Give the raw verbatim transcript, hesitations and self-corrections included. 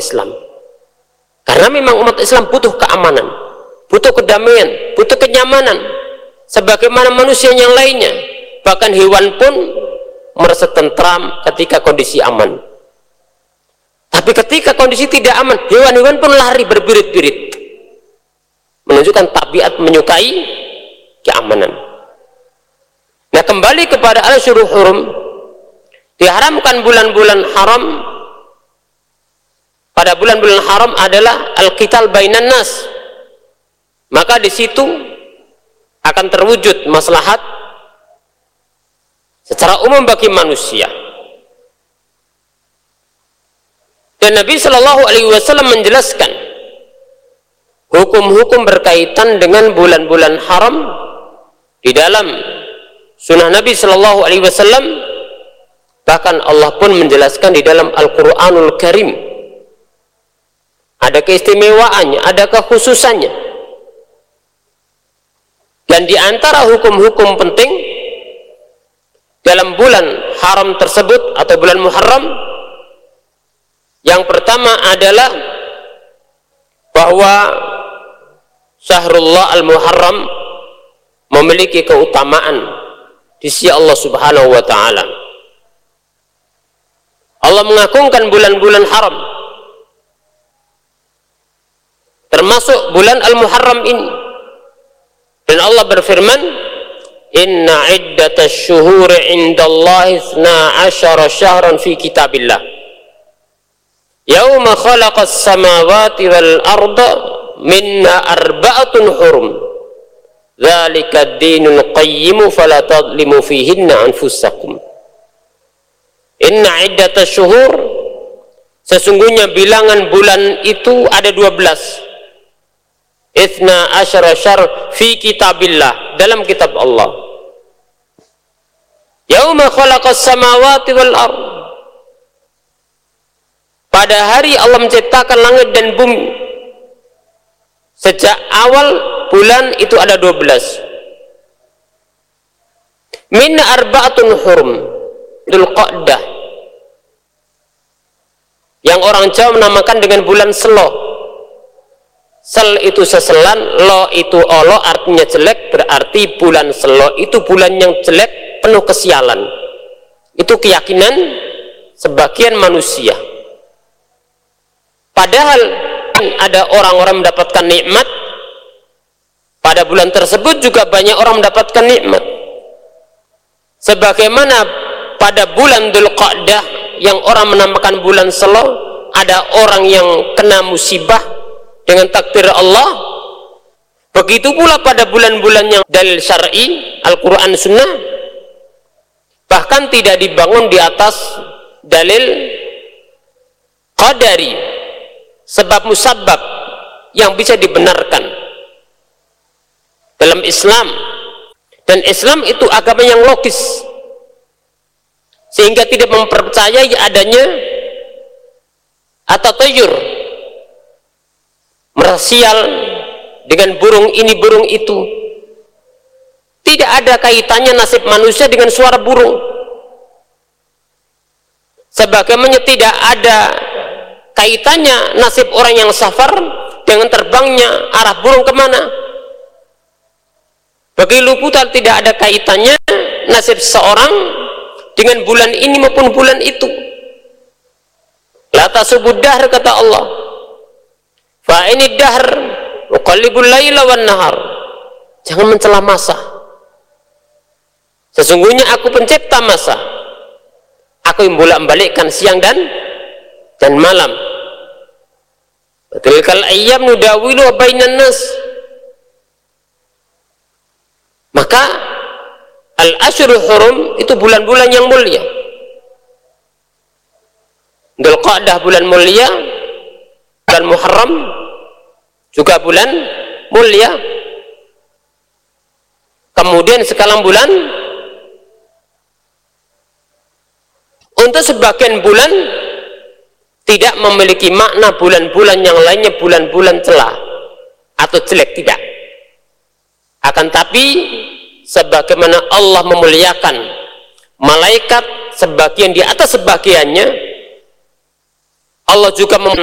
Islam. Karena memang umat Islam butuh keamanan, butuh kedamaian, butuh kenyamanan, sebagaimana manusia yang lainnya. Bahkan hewan pun merasa tentram ketika kondisi aman. Tapi ketika kondisi tidak aman, hewan-hewan pun lari berbirit-birit, menunjukkan tabiat menyukai keamanan. Nah, kembali kepada al-syuruh hurum, diharamkan bulan-bulan haram. Pada bulan-bulan haram adalah al-qital bainan nas. Maka di situ akan terwujud maslahat secara umum bagi manusia. Dan Nabi Shallallahu Alaihi Wasallam menjelaskan hukum-hukum berkaitan dengan bulan-bulan haram di dalam sunnah Nabi Shallallahu Alaihi Wasallam. Bahkan Allah pun menjelaskan di dalam Al-Quranul Karim. Ada keistimewaannya, ada kekhususannya. Dan di antara hukum-hukum penting dalam bulan haram tersebut atau bulan Muharram, yang pertama adalah bahwa Syahrullah Al-Muharram memiliki keutamaan di sisi Allah Subhanahu wa taala. Allah mengagungkan bulan-bulan haram, termasuk bulan Al-Muharram ini. Dan Allah berfirman, "Inna iddatash syuhuri 'indallahi itsna asyara syahran fi kitabillah. Yauma khalaqas samawati wal arda minna arba'atun hurum. Dzalika ad-dinul qayyim fala tadlimu fihinna anfusakum." Inna iddatash syuhur, sesungguhnya bilangan bulan itu ada dua belas. Itsna asyara syahr fi kitabillah, dalam kitab Allah. Yauma khalaqas samawati wal ard, pada hari Allah menciptakan langit dan bumi. Sejak awal bulan itu ada dua belas. Min arba'atun hurum, Dzul Qa'dah, yang orang Jawa menamakan dengan bulan Selo. Sel itu seselan, lo itu olo, artinya jelek, berarti bulan Selo itu bulan yang jelek, penuh kesialan. Itu keyakinan sebagian manusia. Padahal ada orang-orang mendapatkan nikmat pada bulan tersebut, juga banyak orang mendapatkan nikmat. Sebagaimana pada bulan Dzul Qa'dah yang orang menamakan bulan Selo, ada orang yang kena musibah dengan takdir Allah. Begitu pula pada bulan-bulan yang dalil syar'i, Al-Quran Sunnah, bahkan tidak dibangun di atas dalil qadari, sebab musabab yang bisa dibenarkan dalam Islam. Dan Islam itu agama yang logis, sehingga tidak mempercayai adanya atau tayur, merasial dengan burung ini burung itu. Tidak ada kaitannya nasib manusia dengan suara burung, sebagaimana tidak ada kaitannya nasib orang yang safar dengan terbangnya arah burung kemana. Begitu pula tidak ada kaitannya nasib seorang dengan bulan ini maupun bulan itu. La tasubud dahr, kata Allah, fa ini dahr uqallibul laila wan nahar. Jangan mencela masa. Sesungguhnya aku pencipta masa. Aku yang bolak-balikkan siang dan dan malam. Tilkal ayyam nudawilu bainan nas. Maka al-asyurul hurum itu bulan-bulan yang mulia. Dzul Qa'dah bulan mulia, bulan Muharram juga bulan mulia. Kemudian sekarang bulan, untuk sebagian bulan tidak memiliki makna bulan-bulan yang lainnya bulan-bulan celah atau jelek, tidak. Akan tapi sebagaimana Allah memuliakan malaikat sebagian di atas sebagiannya, Allah juga mem